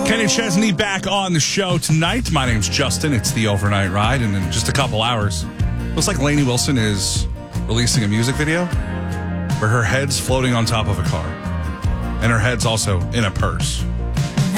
Kenny Chesney back on the show tonight. My name's Justin. It's the Overnight Ride, and in just a couple hours, looks like Lainey Wilson is releasing a music video where her head's floating on top of a car, and her head's also in a purse.